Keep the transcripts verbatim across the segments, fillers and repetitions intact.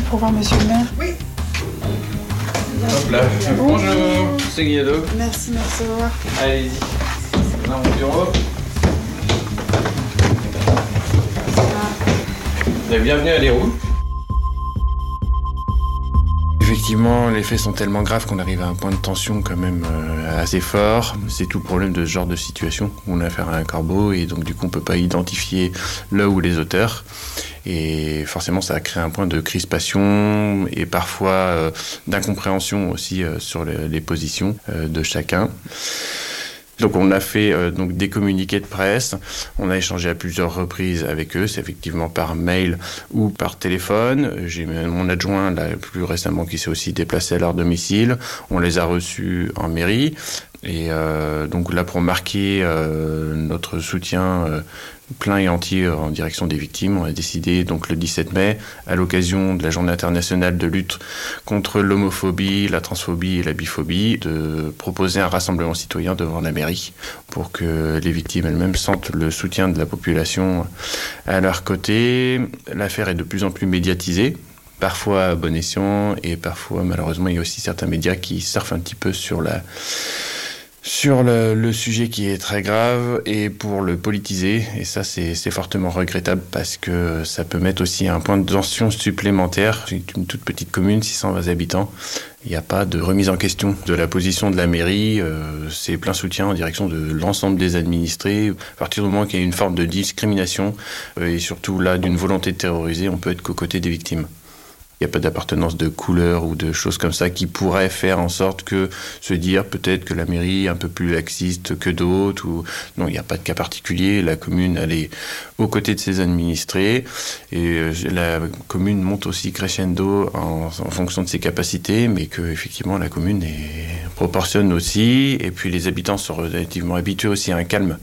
pour voir monsieur le maire. Oui. Hop là. Bonjour, c'est Guido. Merci, merci, au revoir. Allez-y. Dans mon bureau. Vous êtes bienvenue à l'Hérault. Effectivement, les faits sont tellement graves qu'on arrive à un point de tension quand même euh, assez fort. C'est tout le problème de ce genre de situation. On a affaire à un corbeau et donc du coup on peut pas identifier là où les auteurs. Et forcément ça a créé un point de crispation et parfois euh, d'incompréhension aussi euh, sur les, les positions euh, de chacun. Donc on a fait euh, donc des communiqués de presse, on a échangé à plusieurs reprises avec eux, c'est effectivement par mail ou par téléphone. J'ai mon adjoint là plus récemment qui s'est aussi déplacé à leur domicile, on les a reçus en mairie et euh, donc là pour marquer euh, notre soutien euh, plein et entier en direction des victimes, on a décidé donc le dix-sept mai, à l'occasion de la journée internationale de lutte contre l'homophobie, la transphobie et la biphobie, de proposer un rassemblement citoyen devant la mairie pour que les victimes elles-mêmes sentent le soutien de la population à leur côté. L'affaire est de plus en plus médiatisée, parfois à bon escient et parfois malheureusement il y a aussi certains médias qui surfent un petit peu sur la... sur le, le sujet qui est très grave et pour le politiser. Et ça, c'est, c'est fortement regrettable parce que ça peut mettre aussi un point de tension supplémentaire. C'est une toute petite commune, six cent vingt habitants. Il n'y a pas de remise en question de la position de la mairie. Euh, c'est plein soutien en direction de l'ensemble des administrés. À partir du moment qu'il y a une forme de discrimination euh, et surtout là d'une volonté de terroriser, on peut être qu'aux côtés des victimes. Il n'y a pas d'appartenance de couleur ou de choses comme ça qui pourraient faire en sorte que se dire peut-être que la mairie est un peu plus laxiste que d'autres. Ou... Non, il n'y a pas de cas particulier. La commune, elle est aux côtés de ses administrés. Et la commune monte aussi crescendo en, en fonction de ses capacités, mais que effectivement la commune est, proportionne aussi. Et puis les habitants sont relativement habitués aussi à un calme.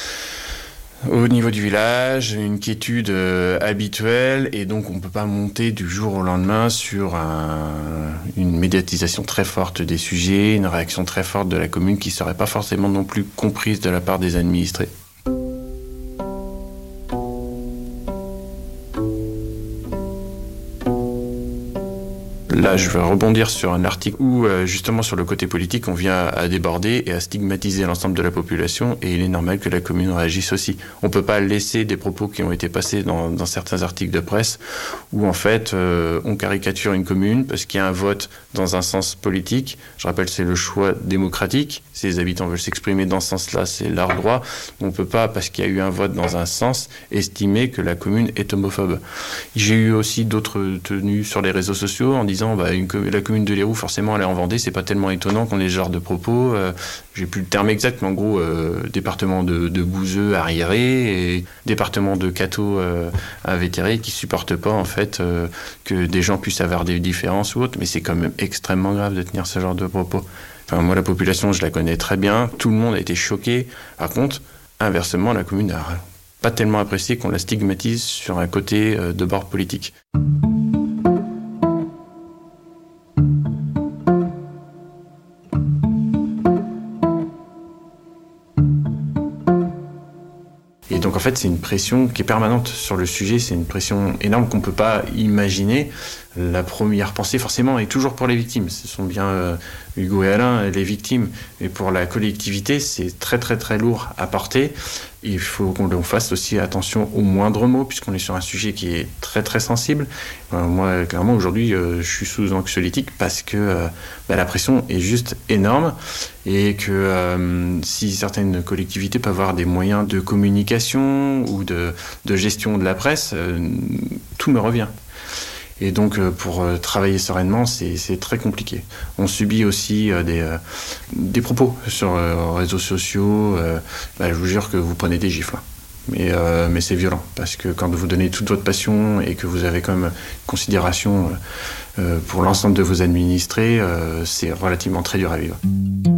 Au niveau du village, une quiétude euh, habituelle et donc on ne peut pas monter du jour au lendemain sur un, une médiatisation très forte des sujets, une réaction très forte de la commune qui ne serait pas forcément non plus comprise de la part des administrés. Là, je vais rebondir sur un article où, euh, justement, sur le côté politique, on vient à déborder et à stigmatiser l'ensemble de la population et il est normal que la commune réagisse aussi. On ne peut pas laisser des propos qui ont été passés dans, dans certains articles de presse où, en fait, euh, on caricature une commune parce qu'il y a un vote dans un sens politique. Je rappelle, c'est le choix démocratique. Si les habitants veulent s'exprimer dans ce sens-là, c'est leur droit. On ne peut pas, parce qu'il y a eu un vote dans un sens, estimer que la commune est homophobe. J'ai eu aussi d'autres tenues sur les réseaux sociaux en disant Bah, une, la commune de l'Hérault, forcément, elle est en Vendée, c'est pas tellement étonnant qu'on ait ce genre de propos. Euh, j'ai plus le terme exact, mais en gros, euh, département de, de Bouzeux arriéré et département de Cateau euh, invétéré qui supportent pas, en fait, euh, que des gens puissent avoir des différences ou autres, mais c'est quand même extrêmement grave de tenir ce genre de propos. Enfin, moi, la population, je la connais très bien, tout le monde a été choqué. Par contre, inversement, la commune n'a pas tellement apprécié qu'on la stigmatise sur un côté euh, de bord politique. Et donc en fait c'est une pression qui est permanente sur le sujet, c'est une pression énorme qu'on ne peut pas imaginer. La première pensée forcément est toujours pour les victimes, ce sont bien euh, Hugo et Alain les victimes, mais pour la collectivité c'est très très très lourd à porter. Il faut qu'on fasse aussi attention aux moindres mots puisqu'on est sur un sujet qui est très très sensible. Euh, moi clairement aujourd'hui euh, je suis sous anxiolytique parce que euh, bah, la pression est juste énorme et que euh, si certaines collectivités peuvent avoir des moyens de communication ou de, de gestion de la presse, euh, tout me revient. Et donc, pour euh, travailler sereinement, c'est, c'est très compliqué. On subit aussi euh, des, euh, des propos sur les euh, réseaux sociaux. Euh, bah, je vous jure que vous prenez des gifles. Mais, euh, mais c'est violent, parce que quand vous donnez toute votre passion et que vous avez quand même considération euh, pour l'ensemble de vos administrés, euh, c'est relativement très dur à vivre.